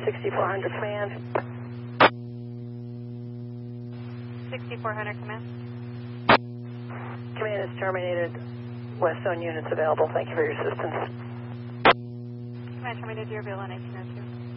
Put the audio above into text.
6400 command. 6400 command. Command is terminated. West zone units available. Thank you for your assistance. Command terminated, you're available on 1802.